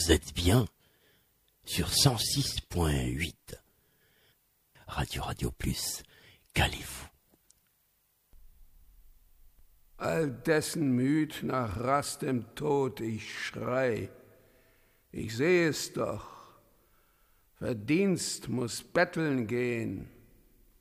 Vous êtes bien sur 106.8. Radio Plus, calez-vous. All dessen müd nach Rast im Tod ich schrei. Ich seh es doch, Verdienst muss betteln gehen.